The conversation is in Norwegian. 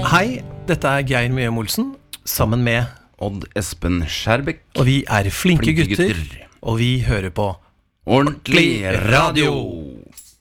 Hei, dette Geir Mjøm Olsen, sammen med Odd Espen Skjærbekk. Og vi flinke gutter, og vi hører på Ordentlig radio.